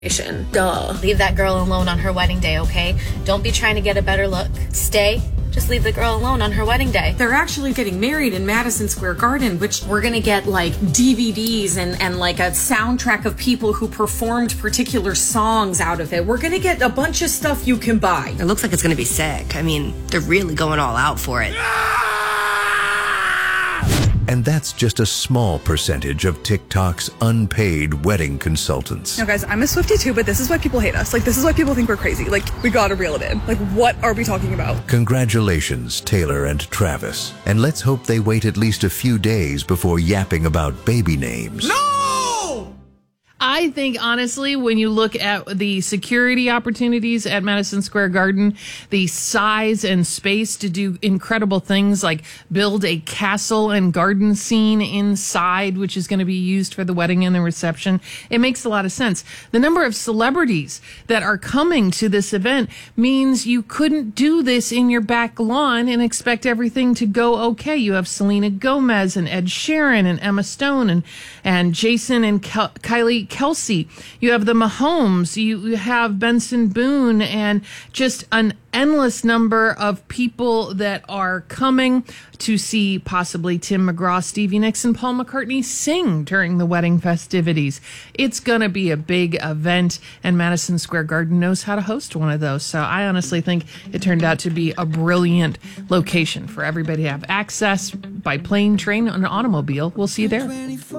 Duh. Leave that girl alone on her wedding day, okay? Don't be trying to get a better look. Stay. Just leave the girl alone on her wedding day. They're actually getting married in Madison Square Garden, which we're going to get like DVDs and like a soundtrack of people who performed particular songs out of it. We're going to get a bunch of stuff you can buy. It looks like it's going to be sick. I mean, they're really going all out for it. And that's just a small percentage of TikTok's unpaid wedding consultants. No, guys, I'm a Swiftie too, but this is why people hate us. Like, this is why people think we're crazy. Like, we gotta reel it in. Like, what are we talking about? Congratulations, Taylor and Travis. And let's hope they wait at least a few days before yapping about baby names. No! I think, honestly, when you look at the security opportunities at Madison Square Garden, the size and space to do incredible things like build a castle and garden scene inside, which is going to be used for the wedding and the reception, it makes a lot of sense. The number of celebrities that are coming to this event means you couldn't do this in your back lawn and expect everything to go okay. You have Selena Gomez and Ed Sheeran and Emma Stone and Jason and Kylie Kelsey. You have the Mahomes. You have Benson Boone and just an endless number of people that are coming to see possibly Tim McGraw, Stevie Nicks, and Paul McCartney sing during the wedding festivities. It's going to be a big event, and Madison Square Garden knows how to host one of those. So I honestly think it turned out to be a brilliant location for everybody to have access by plane, train, and automobile. We'll see you there.